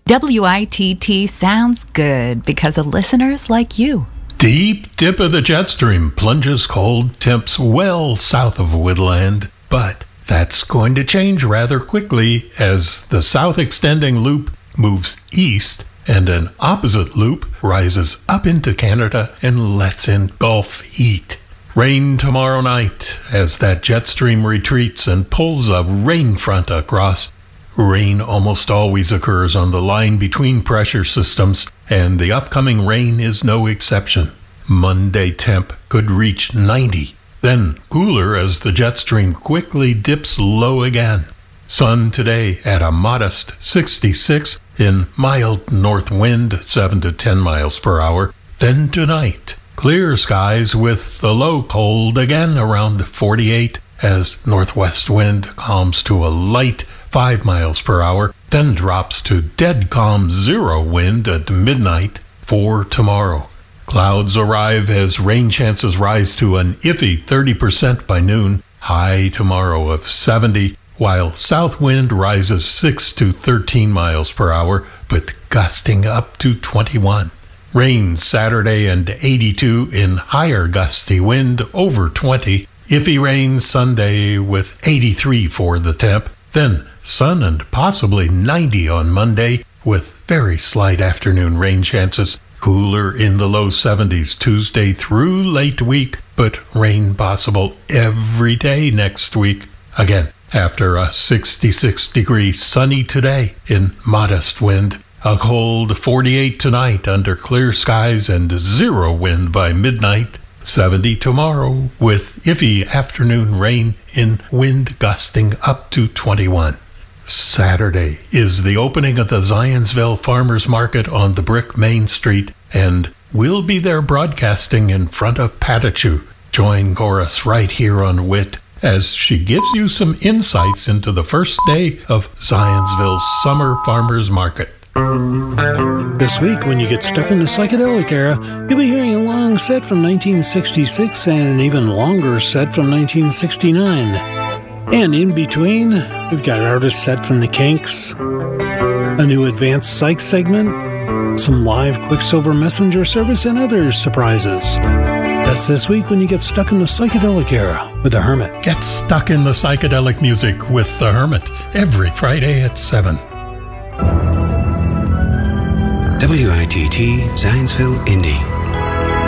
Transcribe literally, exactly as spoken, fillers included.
W I T T sounds good because of listeners like you. Deep dip of the jet stream plunges cold temps well south of Woodland, but that's going to change rather quickly as the south extending loop moves east and an opposite loop rises up into Canada and lets in Gulf heat. Rain tomorrow night as that jet stream retreats and pulls a rain front across. Rain almost always occurs on the line between pressure systems, and the upcoming rain is no exception. Monday temp could reach ninety, then cooler as the jet stream quickly dips low again. Sun today at a modest sixty-six in mild north wind, seven to ten miles per hour. Then tonight, clear skies with the low cold again around forty-eight as northwest wind calms to a light five miles per hour, then drops to dead calm zero wind at midnight for tomorrow. Clouds arrive as rain chances rise to an iffy thirty percent by noon, high tomorrow of seventy, while south wind rises six to thirteen miles per hour, but gusting up to twenty-one. Rain Saturday and eighty-two in higher gusty wind over twenty. Iffy rain Sunday with eighty-three for the temp. Then sun and possibly ninety on Monday with very slight afternoon rain chances. Cooler in the low seventies Tuesday through late week, but rain possible every day next week. Again, after a sixty-six degree sunny today in modest wind. A cold forty-eight tonight under clear skies and zero wind by midnight. seventy tomorrow with iffy afternoon rain in wind gusting up to twenty-one. Saturday is the opening of the Zionsville Farmers Market on the Brick Main Street, and we'll be there broadcasting in front of Patachu. Join Chorus right here on W I T as she gives you some insights into the first day of Zionsville's Summer Farmers Market. This week, when you get stuck in the psychedelic era, you'll be hearing a long set from nineteen sixty-six and an even longer set from nineteen sixty-nine. And in between, we've got artists set from the Kinks, a new advanced psych segment, some live Quicksilver Messenger service, and other surprises. That's this week when you get stuck in the psychedelic era with The Hermit. Get stuck in the psychedelic music with The Hermit every Friday at seven. W I T T Zionsville Indie.